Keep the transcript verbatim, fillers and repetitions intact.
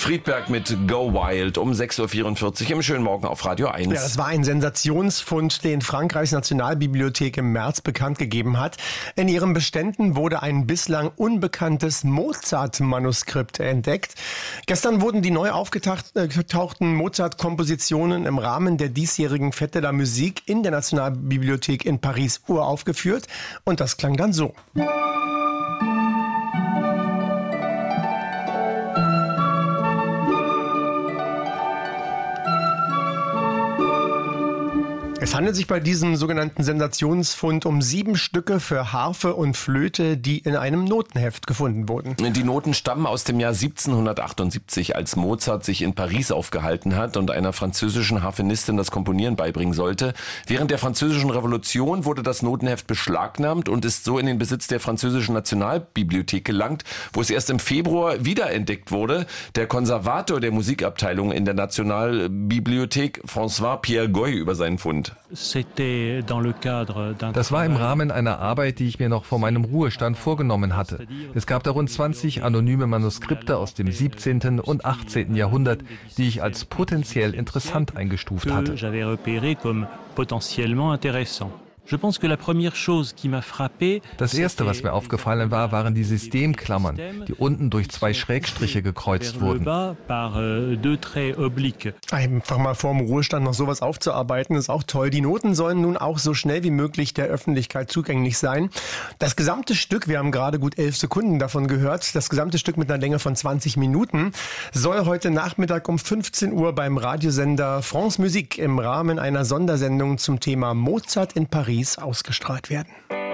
Friedberg mit Go Wild um sechs Uhr vierundvierzig im schönen Morgen auf Radio eins. Ja, das war ein Sensationsfund, den Frankreichs Nationalbibliothek im März bekannt gegeben hat. In ihren Beständen wurde ein bislang unbekanntes Mozart-Manuskript entdeckt. Gestern wurden die neu aufgetauchten Mozart-Kompositionen im Rahmen der diesjährigen Fête de la Musique in der Nationalbibliothek in Paris uraufgeführt. Und das klang dann so. Es handelt sich bei diesem sogenannten Sensationsfund um sieben Stücke für Harfe und Flöte, die in einem Notenheft gefunden wurden. Die Noten stammen aus dem Jahr siebzehnhundertachtundsiebzig, als Mozart sich in Paris aufgehalten hat und einer französischen Harfenistin das Komponieren beibringen sollte. Während der Französischen Revolution wurde das Notenheft beschlagnahmt und ist so in den Besitz der französischen Nationalbibliothek gelangt, wo es erst im Februar wiederentdeckt wurde. Der Konservator der Musikabteilung in der Nationalbibliothek, François Pierre Goy, über seinen Fund. Das war im Rahmen einer Arbeit, die ich mir noch vor meinem Ruhestand vorgenommen hatte. Es gab da rund zwanzig anonyme Manuskripte aus dem siebzehnten und achtzehnten Jahrhundert, die ich als potenziell interessant eingestuft hatte. Das erste, was mir aufgefallen war, waren die Systemklammern, die unten durch zwei Schrägstriche gekreuzt wurden. Einfach mal vorm Ruhestand noch sowas aufzuarbeiten, ist auch toll. Die Noten sollen nun auch so schnell wie möglich der Öffentlichkeit zugänglich sein. Das gesamte Stück, wir haben gerade gut elf Sekunden davon gehört, das gesamte Stück mit einer Länge von zwanzig Minuten, soll heute Nachmittag um fünfzehn Uhr beim Radiosender France Musique im Rahmen einer Sondersendung zum Thema Mozart in Paris ausgestrahlt werden.